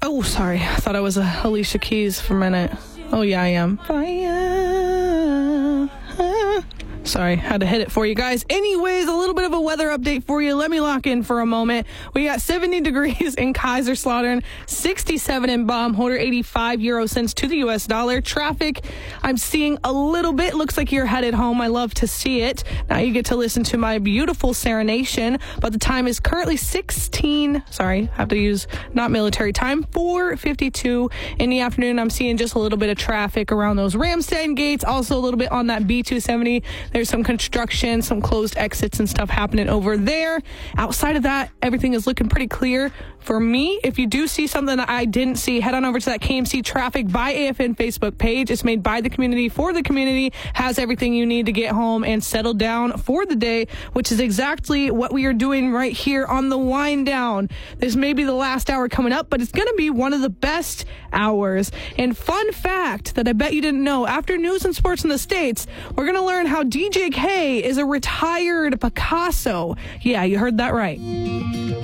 Oh, sorry. I thought I was Alicia Keys for a minute. Oh, yeah, I am. Sorry, had to hit it for you guys. Anyways, a little bit of a weather update for you. Let me lock in for a moment. We got 70 degrees in Kaiserslautern, 67 in Baumholder, 85 euro cents to the U.S. dollar. Traffic, I'm seeing a little bit. Looks like you're headed home. I love to see it. Now you get to listen to my beautiful Serenation, but the time is currently 4:52 in the afternoon. I'm seeing just a little bit of traffic around those Ramstein gates. Also a little bit on that B270. There's some construction, some closed exits and stuff happening over there. Outside of that, everything is looking pretty clear. For me, if you do see something that I didn't see, head on over to that KMC Traffic by AFN Facebook page. It's made by the community for the community, has everything you need to get home and settle down for the day, which is exactly what we are doing right here on the wind down. This may be the last hour coming up, but it's going to be one of the best hours. And fun fact that I bet you didn't know, after news and sports in the States, we're going to learn how DJ K is a retired Picasso. Yeah, you heard that right.